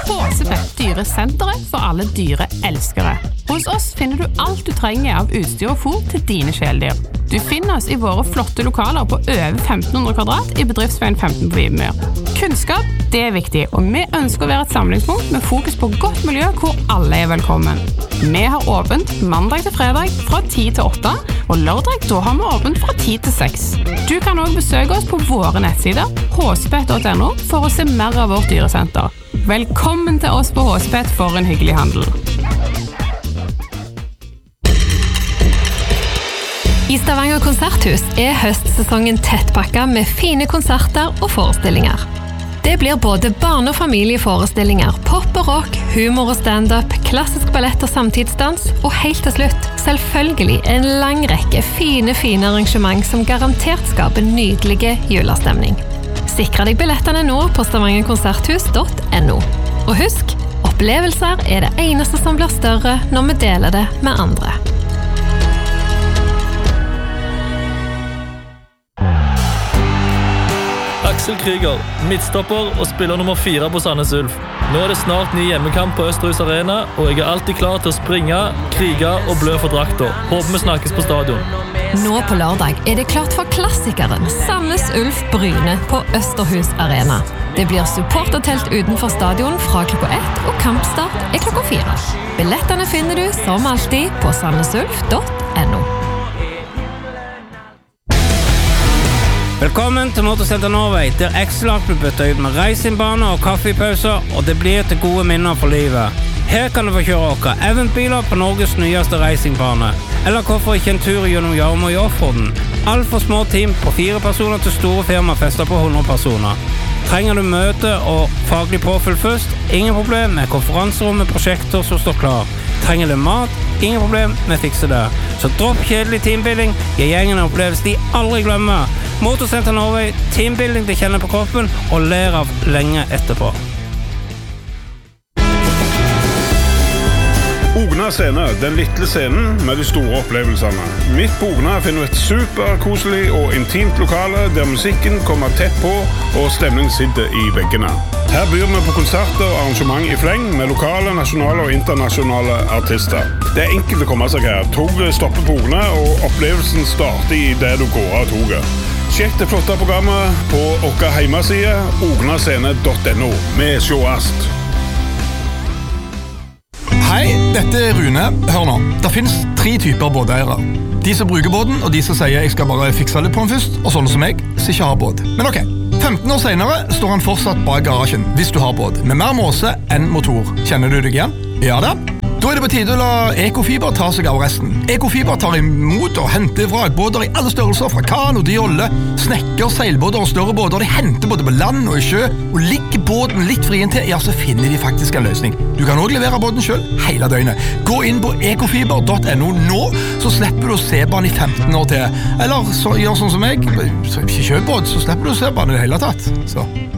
Håsepet, dyresenteret for alle dyreelskere. Hos oss finner du alt du trenger av utstyr og fôr til dine kjæledyr. Du finner oss i våre flotte lokaler på over 1500 kvadrat i bedriftsveien 15 på Vibermyr. Kunnskap, det er viktig, og vi ønsker å være et samlingspunkt med fokus på godt miljø hvor alle er velkommen. Vi har åpent mandag til fredag fra 10 til 8, og lørdag da har vi åpent fra 10 til 6. Du kan også besøke oss på våre nettsider, håsepet.no, for å se mer av vårt dyresenter. Velkommen til oss på Håsepet for en hyggelig handel. I Stavanger konserthus er høstsesongen tettpakket med fine konserter og forestillinger. Det blir både barne- og familieforestillinger, pop og rock, humor og stand-up, klassisk ballett og samtidsdans, og helt til slutt, selvfølgelig en lang rekke fine arrangement som garantert skaper nydelige julestemning. Sikre deg billettene nå på stavangerkonserthus.no. Og husk, opplevelser er det eneste som blir større når vi deler det med andre. Aksel Krieger, midtstopper og spiller nummer 4 på Sandnes Ulf. Nå er det snart ny hjemmekamp på Østerhus Arena, og jeg er alltid klar til å springe, krige og blø for drakter. Håper vi snakkes på stadion. Nå på lørdag er det klart for klassikeren Sandnes Ulf Bryne på Østerhus Arena. Det blir supportertelt utenfor stadion fra klokka 1, og kampstart er klokka 4. Billettene finner du som alltid på sandnesulf.no. Velkommen til Motorsenter Norway, der X-Lag blir byttet ut med racingbaner og kaffepauser, og det blir til gode minner for livet. Her kan du få kjøre dere eventbiler på Norges nyeste racingbane, eller hvorfor ikke en tur gjennom Jarmo i Offroaden. Alt for små team på 4 personer til store firmafester på 100 personer. Trenger du møte og faglig påfyll først? Ingen problem med konferanserom med prosjekter som står klar. Trenger du mat? Ingen problem, vi fikser det. Så dropp kjedelig teambuilding, gi gjengen en opplevelse de aldri glemmer. Motorsenter Norway, teambuilding de kjenner på kroppen og ler av lenge etterpå. Ogna scene, den lille scenen med de store opplevelsene. Midt på Ogna finner du et superkoselig og intimt lokale der musikken kommer tett på og stemningen sitter i veggene. Her byr vi på konserter og arrangement i fleng med lokale, nasjonale og internasjonale artister. Det er enkelt å komme seg her. Toget stopper på Ogna, og opplevelsen starter i det du går av toget. Sjekk det flotte programmet på vår hjemmeside ognascene.no. Vi sjåast! Hei, dette er Rune. Hør nå, det finnes 3 typer båteiere. De som bruker båten, og de som sier jeg skal bare fikse litt på den først, og sånne som jeg, som ikke har båt. Men ok, 15 år senere står han fortsatt bak garasjen, hvis du har båt, med mer måse enn motor. Kjenner du deg igjen? Ja da. Da er det på tide å la Ekofiber ta seg av resten. Ekofiber tar imot og henter vrakbåter i alle størrelser, fra kan og jolle, snekker, seilbåter og større båter. De henter både på land og i sjø, og ligger båten litt frien til, ja, så finner de faktisk en løsning. Du kan også levere båten selv hele døgnet. Gå inn på ekofiber.no nå, så slipper du å se på den i 15 år til. Eller så gjør sånn som meg, så ikke kjøp båt, så slipper du å se på den i det hele tatt. Så...